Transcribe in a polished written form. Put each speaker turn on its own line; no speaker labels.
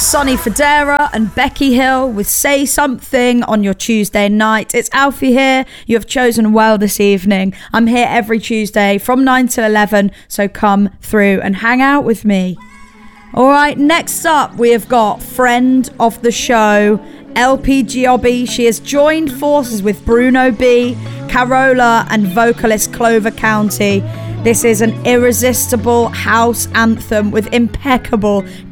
Sonny Fodera and Becky Hill with Say Something on your Tuesday night. It's Alfie here. You have chosen well this evening. I'm here every Tuesday from 9 till 11, so come through and hang out with me. All right, next up we have got friend of the show, LP Giobbi. She has joined forces with Bruno B, Carola and vocalist Clover County. This is an irresistible house anthem with impeccable